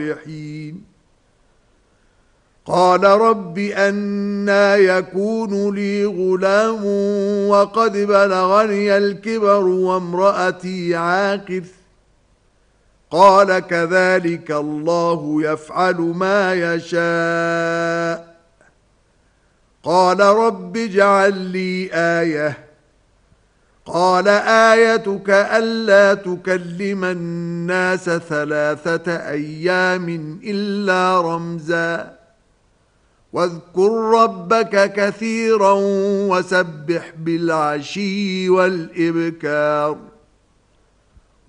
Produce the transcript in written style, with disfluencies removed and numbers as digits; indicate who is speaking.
Speaker 1: قال رب أنى يكون لي غلام وقد بلغني الكبر وامرأتي عاقر قال كذلك الله يفعل ما يشاء قال رب اجعل لي آية قال آيتك ألا تكلم الناس 3 أيام إلا رمزا واذكر ربك كثيرا وسبح بالعشي والإبكار